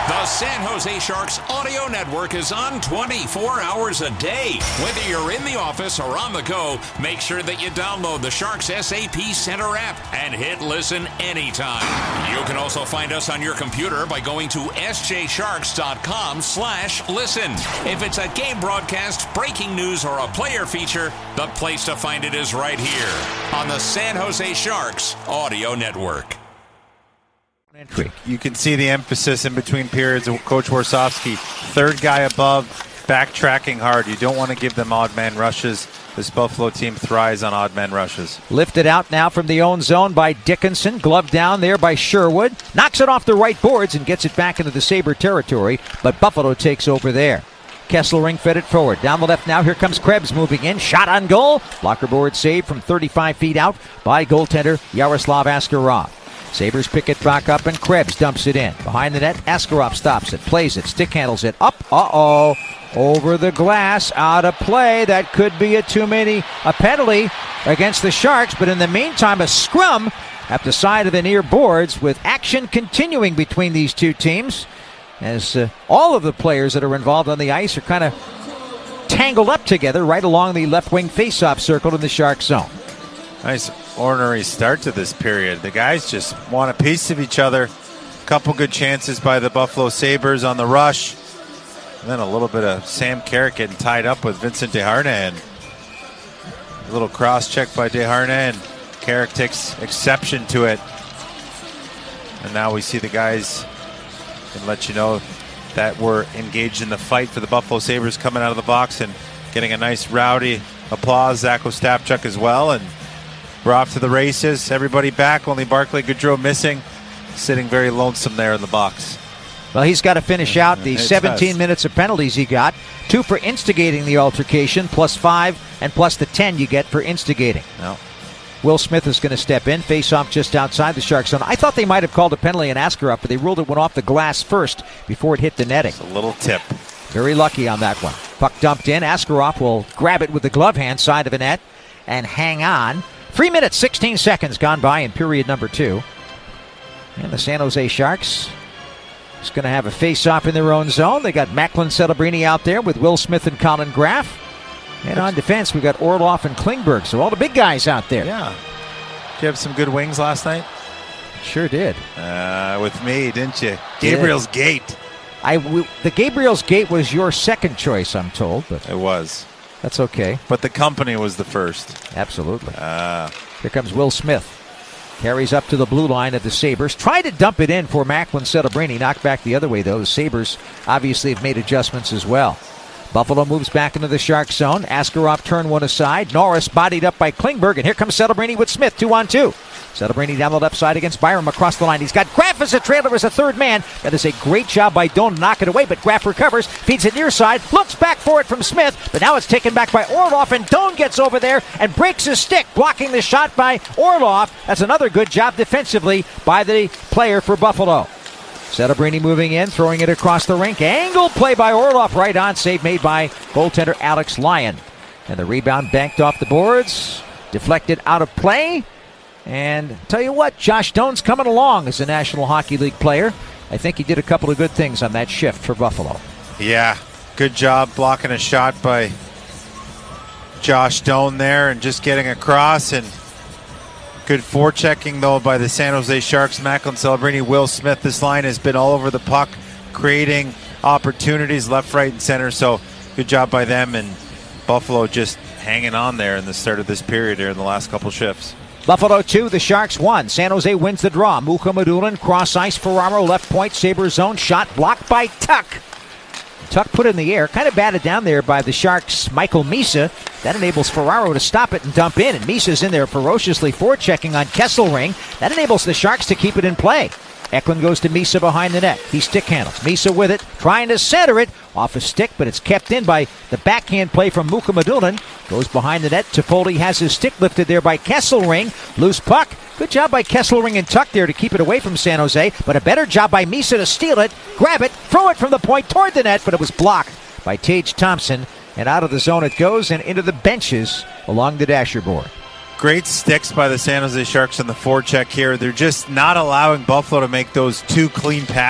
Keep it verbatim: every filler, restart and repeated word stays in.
The San Jose Sharks Audio Network is on twenty-four hours a day. Whether you're in the office or on the go, make sure that you download the Sharks S A P Center app and hit listen anytime. You can also find us on your computer by going to s j sharks dot com slash listen. If it's a game broadcast, breaking news, or a player feature, the place to find it is right here on the San Jose Sharks Audio Network. You can see the emphasis in between periods of Coach Warsofsky. Third guy above, backtracking hard. You don't want to give them odd man rushes. This Buffalo team thrives on odd man rushes. Lifted out now from the own zone by Dickinson. Gloved down there by Sherwood. Knocks it off the right boards and gets it back into the Sabre territory. But Buffalo takes over there. Kesselring fed it forward. Down the left now, here comes Krebs moving in. Shot on goal. Blocker board save from thirty-five feet out by goaltender Yaroslav Askarov. Sabres pick it back up, and Krebs dumps it in. Behind the net, Askarov stops it, plays it, stick handles it up. Uh-oh. Over the glass, out of play. That could be a too many, a penalty against the Sharks. But in the meantime, a scrum at the side of the near boards with action continuing between these two teams as uh, all of the players that are involved on the ice are kind of tangled up together right along the left wing faceoff circle in the Shark zone. Nice ornery start to this period. The guys just want a piece of each other. A couple good chances by the Buffalo Sabres on the rush. And then a little bit of Sam Carrick getting tied up with Vincent Desharnais. A little cross check by Desharnais, and Carrick takes exception to it. And now we see the guys and let you know that we're engaged in the fight for the Buffalo Sabres coming out of the box and getting a nice rowdy applause. Zach Ostapchuk as well. And we're off to the races. Everybody back. Only Barclay Goodrow missing. Sitting very lonesome there in the box. Well, he's got to finish out the seventeen minutes of penalties he got. Two for instigating the altercation, plus five, and plus the ten you get for instigating. No. Will Smith is going to step in. Face off just outside the Shark zone. I thought they might have called a penalty on Askarov, but they ruled it went off the glass first before it hit the netting. It's a little tip. Very lucky on that one. Puck dumped in. Askarov will grab it with the glove hand side of the net and hang on. Three minutes, sixteen seconds gone by in period number two. And the San Jose Sharks is going to have a face-off in their own zone. They got Macklin Celebrini out there with Will Smith and Colin Graff. And on defense, we've got Orlov and Klingberg. So all the big guys out there. Yeah. Did you have some good wings last night? Sure did. Uh, with me, didn't you? Gabriel's did. Gate. I w- the Gabriel's Gate was your second choice, I'm told. But it was. That's okay. But the company was the first. Absolutely. Uh, Here comes Will Smith. Carries up to the blue line of the Sabres. Tried to dump it in for Macklin Celebrini. Knocked back the other way, though. The Sabres obviously have made adjustments as well. Buffalo moves back into the Shark zone. Askarov turned one aside. Norris bodied up by Klingberg. And here comes Celebrini with Smith. Two on two. Celebrini down the left side against Byram across the line. He's got Graff as a trailer as a third man. That is a great job by Doan to knock it away, but Graff recovers, feeds it near side, looks back for it from Smith, but now it's taken back by Orlov, and Doan gets over there and breaks his stick, blocking the shot by Orlov. That's another good job defensively by the player for Buffalo. Celebrini moving in, throwing it across the rink. Angle play by Orlov, right on, save made by goaltender Alex Lyon. And the rebound banked off the boards, deflected out of play. And tell you what, Josh Doan's coming along as a National Hockey League player. I think he did a couple of good things on that shift for Buffalo. Yeah, good job blocking a shot by Josh Doan there and just getting across. And good forechecking, though, by the San Jose Sharks. Macklin Celebrini, Will Smith. This line has been all over the puck, creating opportunities left, right, and center. So good job by them. And Buffalo just hanging on there in the start of this period here in the last couple shifts. Buffalo two, the Sharks one. San Jose wins the draw. Mukhamadullin, cross ice, Ferraro, left point, Sabre zone, shot blocked by Tuck. Tuck put it in the air, kind of batted down there by the Sharks' Michael Misa. That enables Ferraro to stop it and dump in, and Misa's in there ferociously forechecking on Kesselring. That enables the Sharks to keep it in play. Eklund goes to Misa behind the net. He stick handles. Misa with it, trying to center it. Off a stick, but it's kept in by the backhand play from Mukhamadullin. Goes behind the net. Toffoli has his stick lifted there by Kesselring. Loose puck. Good job by Kesselring and Tuck there to keep it away from San Jose, but a better job by Misa to steal it, grab it, throw it from the point toward the net, but it was blocked by Tage Thompson. And out of the zone it goes and into the benches along the dasher board. Great sticks by the San Jose Sharks on the forecheck here. They're just not allowing Buffalo to make those two clean passes.